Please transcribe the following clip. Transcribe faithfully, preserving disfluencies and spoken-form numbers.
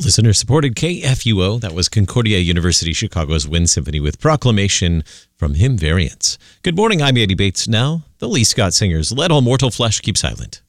Listener-supported K F U O. That was Concordia University Chicago's Wind Symphony with Proclamation from Hymn Variants. Good morning, I'm Andy Bates. Now, the Lee Scott Singers, Let All Mortal Flesh Keep Silent.